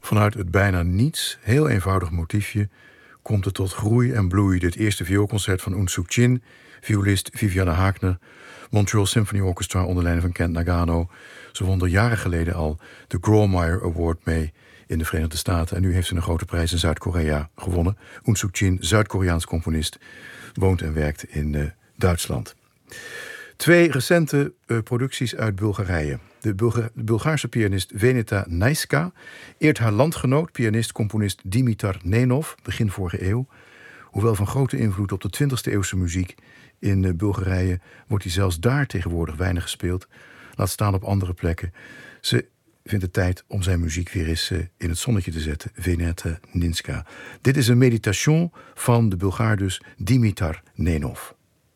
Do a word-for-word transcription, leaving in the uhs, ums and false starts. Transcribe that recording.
Vanuit het bijna niets, heel eenvoudig motiefje, komt het tot groei en bloei. Dit eerste vioolconcert van Un Suk Chin, violist Vivianne Haakner, Montreal Symphony Orchestra onder leiding van Kent Nagano. Ze won er jaren geleden al de Grawemeyer Award mee in de Verenigde Staten. En nu heeft ze een grote prijs in Zuid-Korea gewonnen. Un Suk Chin, Zuid-Koreaans componist, woont en werkt in uh, Duitsland. Twee recente uh, producties uit Bulgarije. De, Bulga- de Bulgaarse pianist Veneta Naiska eert haar landgenoot, pianist-componist Dimitar Nenov, begin vorige eeuw. Hoewel van grote invloed op de twintigste eeuwse muziek in uh, Bulgarije wordt hij zelfs daar tegenwoordig weinig gespeeld. Laat staan op andere plekken. Ze vindt het tijd om zijn muziek weer eens uh, in het zonnetje te zetten. Veneta Ninska. Dit is een meditation van de Bulgaar dus Dimitar Nenov.